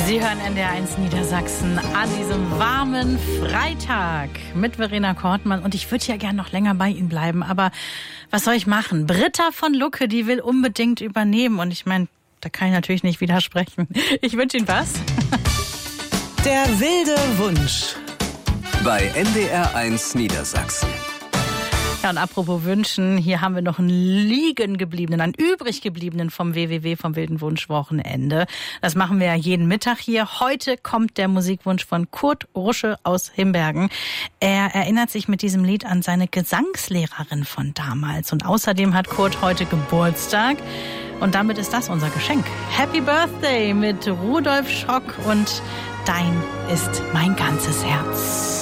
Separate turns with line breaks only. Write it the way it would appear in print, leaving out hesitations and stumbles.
Sie hören NDR1 Niedersachsen an diesem warmen Freitag mit Verena Kortmann. Und ich würde ja gern noch länger bei Ihnen bleiben, aber was soll ich machen? Britta von Lucke, die will unbedingt übernehmen. Und ich meine, da kann ich natürlich nicht widersprechen. Ich wünsche Ihnen was.
Der wilde Wunsch.
Bei NDR1 Niedersachsen.
Ja, und apropos Wünschen, hier haben wir noch einen einen übrig gebliebenen vom WWW, vom Wilden Wunsch Wochenende. Das machen wir ja jeden Mittag hier. Heute kommt der Musikwunsch von Kurt Rusche aus Himbergen. Er erinnert sich mit diesem Lied an seine Gesangslehrerin von damals. Und außerdem hat Kurt heute Geburtstag. Und damit ist das unser Geschenk. Happy Birthday mit Rudolf Schock und Dein ist mein ganzes Herz.